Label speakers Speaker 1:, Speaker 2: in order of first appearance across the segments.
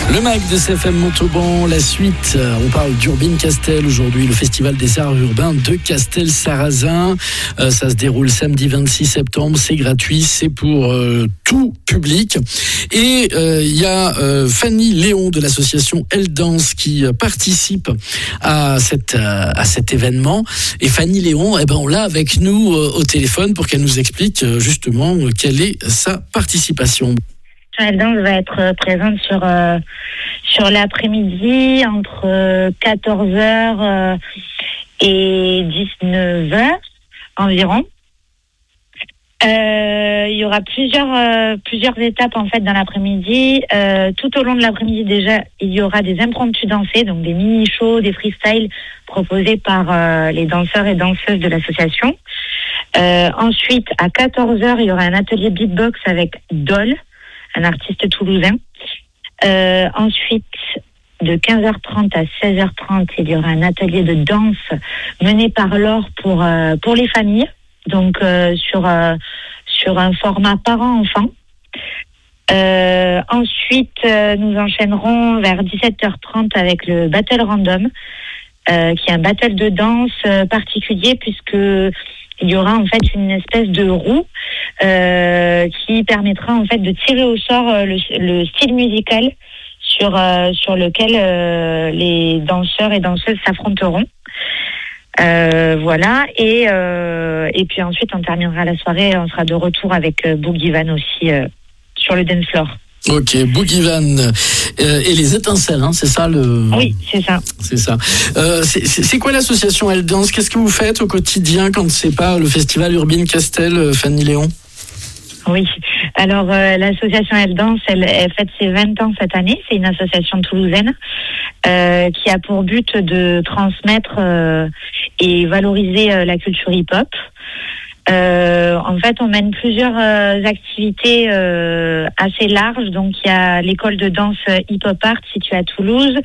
Speaker 1: Le MAC de CFM Montauban, la suite, on parle d'Urbine Castel aujourd'hui, le festival des arts urbains de Castel-Sarrazin. Ça se déroule samedi 26 septembre, c'est gratuit, c'est pour tout public. Et il y a Fanny Léon de l'association Elle Danse qui participe à cet événement. Et Fanny Léon, on l'a avec nous au téléphone pour qu'elle nous explique justement quelle est sa participation.
Speaker 2: Elle Danse va être présente sur l'après-midi entre 14h et 19h environ. Il y aura plusieurs étapes en fait dans l'après-midi. Tout au long de l'après-midi déjà, il y aura des impromptus dansés, donc des mini-shows, des freestyles proposés par les danseurs et danseuses de l'association. Ensuite, à 14h, il y aura un atelier beatbox avec Dol, un artiste toulousain. Ensuite, de 15h30 à 16h30, il y aura un atelier de danse mené par Laure pour les familles, donc sur un format parent-enfant. Ensuite, nous enchaînerons vers 17h30 avec le Battle Random, qui est un battle de danse particulier puisque il y aura en fait une espèce de roue qui permettra en fait de tirer au sort le style musical sur lequel les danseurs et danseuses s'affronteront. Voilà, et puis ensuite on terminera la soirée, on sera de retour avec Boogie Van aussi sur le dance floor.
Speaker 1: Ok, Boogie Van et les étincelles, hein, c'est ça le...
Speaker 2: Oui, c'est ça.
Speaker 1: C'est ça. C'est quoi l'association Elle Danse ? Qu'est-ce que vous faites au quotidien quand c'est pas le festival Urbine Castel, Fanny Léon ?
Speaker 2: Oui, alors l'association Elle Danse, elle fête ses 20 ans cette année. C'est une association toulousaine qui a pour but de transmettre et valoriser la culture hip-hop. En fait, on mène plusieurs activités assez larges. Donc, il y a l'école de danse Hip-Hop Art située à Toulouse.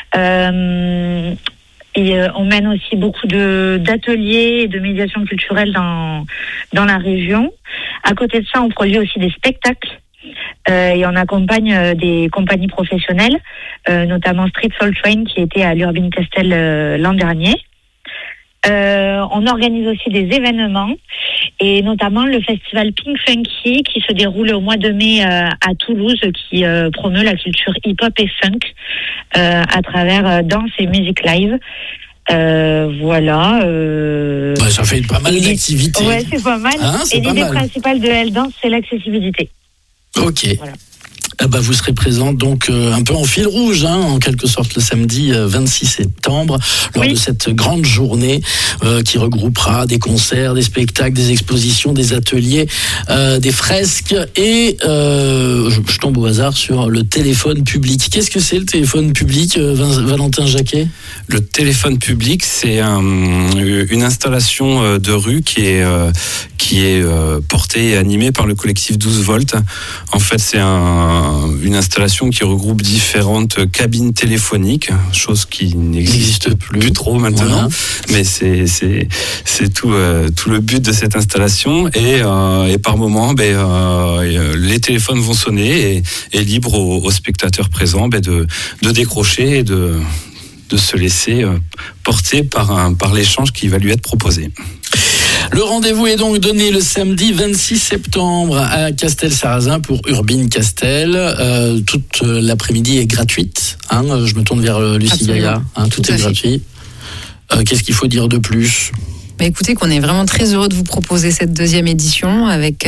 Speaker 2: Et on mène aussi beaucoup d'ateliers et de médiation culturelle dans la région. À côté de ça, on produit aussi des spectacles et on accompagne des compagnies professionnelles, notamment Street Soul Train qui était à l'Urbine Castel l'an dernier. On organise aussi des événements et notamment le festival Pink Funky qui se déroule au mois de mai à Toulouse, qui promeut la culture hip-hop et funk à travers danse et musique live. Voilà.
Speaker 1: Ça fait pas mal d'activités.
Speaker 2: Ouais, c'est pas mal. Et l'idée principale de Elle Danse, c'est l'accessibilité.
Speaker 1: Ok.
Speaker 2: Voilà.
Speaker 1: Vous serez présente donc un peu en fil rouge, en quelque sorte, le samedi 26 septembre, lors de cette grande journée qui regroupera des concerts, des spectacles, des expositions, des ateliers, des fresques et je tombe au hasard sur le téléphone public. Qu'est-ce que c'est le téléphone public, Valentin Jacquet ?
Speaker 3: Le téléphone public, c'est une installation de rue qui est portée et animée par le collectif 12 volts. En fait, c'est une installation qui regroupe différentes cabines téléphoniques, chose qui n'existe plus trop maintenant. Voilà. Mais c'est tout le but de cette installation. Et par moment, les téléphones vont sonner et libre aux spectateurs présents de décrocher et de se laisser porter par l'échange qui va lui être proposé.
Speaker 1: Le rendez-vous est donc donné le samedi 26 septembre à Castel-Sarrazin pour Urbine Castel. Toute l'après-midi est gratuite. Je me tourne vers Lucie Gaillard. Tout est gratuit. Qu'est-ce qu'il faut dire de plus ?
Speaker 4: Écoutez, qu'on est vraiment très heureux de vous proposer cette deuxième édition avec